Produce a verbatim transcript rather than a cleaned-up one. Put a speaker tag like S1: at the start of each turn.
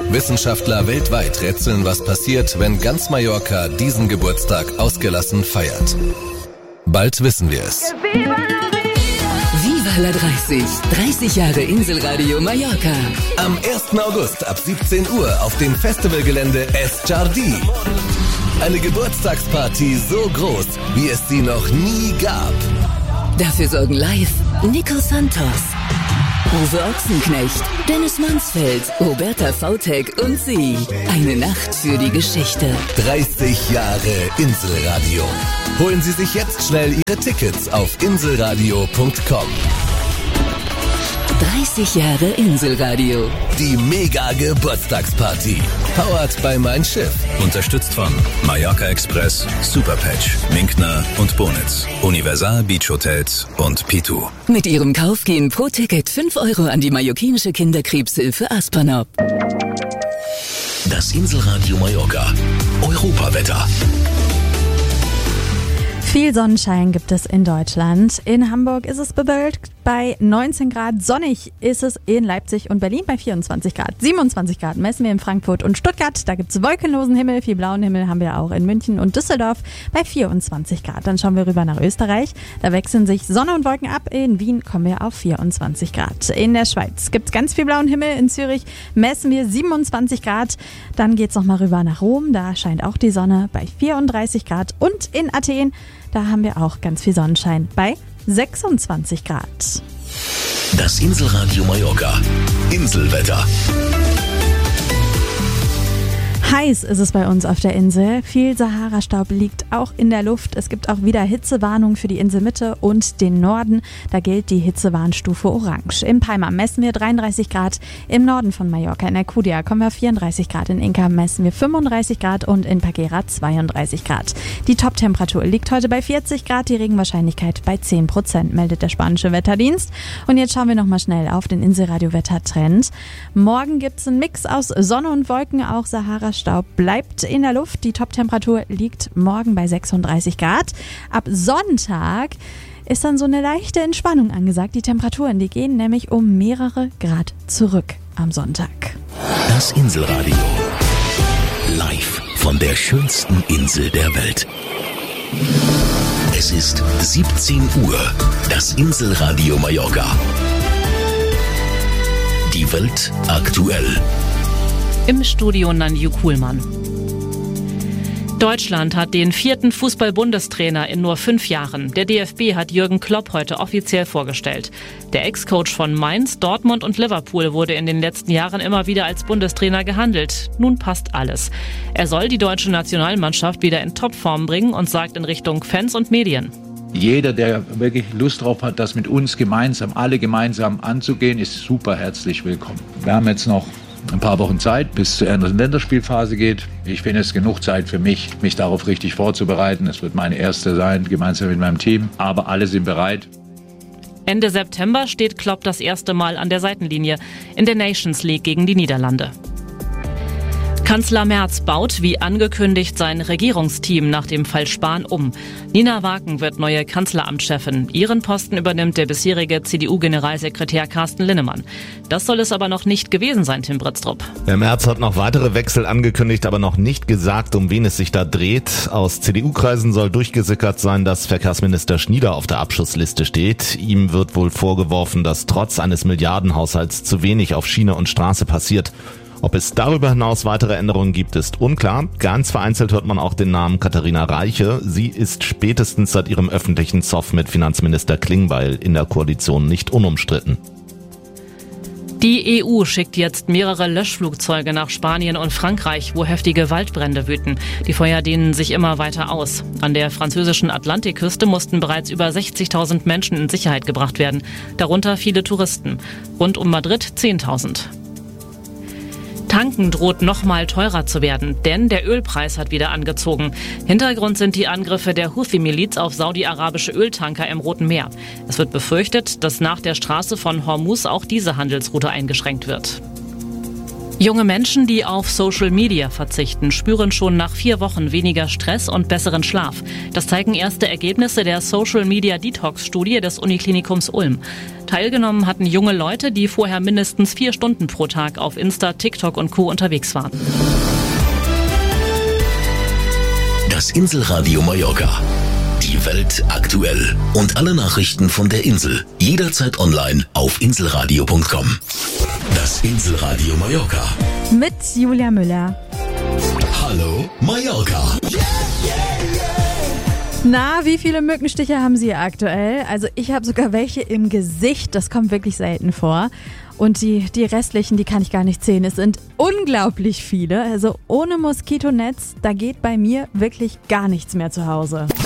S1: Wissenschaftler weltweit rätseln, was passiert, wenn ganz Mallorca diesen Geburtstag ausgelassen feiert. Bald wissen wir es.
S2: Viva la dreißig. dreißig Jahre Inselradio Mallorca.
S1: Am ersten August ab siebzehn Uhr auf dem Festivalgelände Es Jardí. Eine Geburtstagsparty so groß, wie es sie noch nie gab.
S2: Dafür sorgen live Nico Santos, Uwe Ochsenknecht, Dennis Mansfeld, Roberta Vautek und sie. Eine Nacht für die Geschichte.
S1: dreißig Jahre Inselradio. Holen Sie sich jetzt schnell Ihre Tickets auf inselradio punkt com.
S2: dreißig Jahre Inselradio.
S1: Die Mega-Geburtstagsparty. Powered by Mein Schiff.
S3: Unterstützt von Mallorca Express, Superpatch, Minkner und Bonitz, Universal Beach Hotels und Pitu.
S2: Mit ihrem Kauf gehen pro Ticket fünf Euro an die mallorquinische Kinderkrebshilfe Aspanop.
S3: Das Inselradio Mallorca. Europawetter.
S4: Viel Sonnenschein gibt es in Deutschland. In Hamburg ist es bewölkt bei neunzehn Grad. Sonnig ist es in Leipzig und Berlin bei vierundzwanzig Grad. siebenundzwanzig Grad messen wir in Frankfurt und Stuttgart. Da gibt es wolkenlosen Himmel. Viel blauen Himmel haben wir auch in München und Düsseldorf bei vierundzwanzig Grad. Dann schauen wir rüber nach Österreich. Da wechseln sich Sonne und Wolken ab. In Wien kommen wir auf vierundzwanzig Grad. In der Schweiz gibt es ganz viel blauen Himmel. In Zürich messen wir siebenundzwanzig Grad. Dann geht es nochmal rüber nach Rom. Da scheint auch die Sonne bei vierunddreißig Grad. Und in Athen, da haben wir auch ganz viel Sonnenschein bei sechsundzwanzig Grad.
S3: Das Inselradio Mallorca. Inselwetter.
S4: Heiß ist es bei uns auf der Insel. Viel Sahara-Staub liegt auch in der Luft. Es gibt auch wieder Hitzewarnung für die Inselmitte und den Norden. Da gilt die Hitzewarnstufe Orange. In Palma messen wir dreiunddreißig Grad. Im Norden von Mallorca, in Alcudia, kommen wir auf vierunddreißig Grad. In Inca messen wir fünfunddreißig Grad und in Paguera zweiunddreißig Grad. Die Top-Temperatur liegt heute bei vierzig Grad. Die Regenwahrscheinlichkeit bei zehn Prozent, meldet der spanische Wetterdienst. Und jetzt schauen wir nochmal schnell auf den Inselradio-Wettertrend. Morgen gibt es einen Mix aus Sonne und Wolken. Auch Sahara Staub bleibt in der Luft. Die Top-Temperatur liegt morgen bei sechsunddreißig Grad. Ab Sonntag ist dann so eine leichte Entspannung angesagt. Die Temperaturen, die gehen nämlich um mehrere Grad zurück am Sonntag.
S3: Das Inselradio. Live von der schönsten Insel der Welt. Es ist siebzehn Uhr. Das Inselradio Mallorca. Die Welt aktuell.
S5: Im Studio Nanju Kuhlmann. Deutschland hat den vierten Fußball-Bundestrainer in nur fünf Jahren. Der D F B hat Jürgen Klopp heute offiziell vorgestellt. Der Ex-Coach von Mainz, Dortmund und Liverpool wurde in den letzten Jahren immer wieder als Bundestrainer gehandelt. Nun passt alles. Er soll die deutsche Nationalmannschaft wieder in Topform bringen und sagt in Richtung Fans und Medien:
S6: Jeder, der wirklich Lust drauf hat, das mit uns gemeinsam, alle gemeinsam anzugehen, ist super herzlich willkommen. Wir haben jetzt noch ein paar Wochen Zeit, bis es zur ersten Länderspielphase geht. Ich finde es genug Zeit für mich, mich darauf richtig vorzubereiten. Es wird meine erste sein, gemeinsam mit meinem Team. Aber alle sind bereit.
S5: Ende September steht Klopp das erste Mal an der Seitenlinie in der Nations League gegen die Niederlande. Kanzler Merz baut, wie angekündigt, sein Regierungsteam nach dem Fall Spahn um. Nina Waken wird neue Kanzleramtschefin. Ihren Posten übernimmt der bisherige C D U-Generalsekretär Carsten Linnemann. Das soll es aber noch nicht gewesen sein, Tim Britztrup.
S7: Der Merz hat noch weitere Wechsel angekündigt, aber noch nicht gesagt, um wen es sich da dreht. Aus C D U-Kreisen soll durchgesickert sein, dass Verkehrsminister Schnieder auf der Abschussliste steht. Ihm wird wohl vorgeworfen, dass trotz eines Milliardenhaushalts zu wenig auf Schiene und Straße passiert. Ob es darüber hinaus weitere Änderungen gibt, ist unklar. Ganz vereinzelt hört man auch den Namen Katharina Reiche. Sie ist spätestens seit ihrem öffentlichen Zoff mit Finanzminister Klingbeil in der Koalition nicht unumstritten.
S5: Die E U schickt jetzt mehrere Löschflugzeuge nach Spanien und Frankreich, wo heftige Waldbrände wüten. Die Feuer dehnen sich immer weiter aus. An der französischen Atlantikküste mussten bereits über sechzigtausend Menschen in Sicherheit gebracht werden, darunter viele Touristen. Rund um Madrid zehntausend. Tanken droht noch mal teurer zu werden, denn der Ölpreis hat wieder angezogen. Hintergrund sind die Angriffe der Houthi-Miliz auf saudi-arabische Öltanker im Roten Meer. Es wird befürchtet, dass nach der Straße von Hormuz auch diese Handelsroute eingeschränkt wird. Junge Menschen, die auf Social Media verzichten, spüren schon nach vier Wochen weniger Stress und besseren Schlaf. Das zeigen erste Ergebnisse der Social Media Detox Studie des Uniklinikums Ulm. Teilgenommen hatten junge Leute, die vorher mindestens vier Stunden pro Tag auf Insta, TikTok und Co. unterwegs waren.
S1: Das Inselradio Mallorca. Die Welt aktuell. Und alle Nachrichten von der Insel. Jederzeit online auf inselradio punkt com. Das Inselradio Mallorca.
S4: Mit Julia Müller.
S1: Hallo Mallorca.
S4: Na, wie viele Mückenstiche haben Sie aktuell? Also ich habe sogar welche im Gesicht. Das kommt wirklich selten vor. Und die, die restlichen, die kann ich gar nicht zählen. Es sind unglaublich viele. Also ohne Moskitonetz, da geht bei mir wirklich gar nichts mehr zu Hause.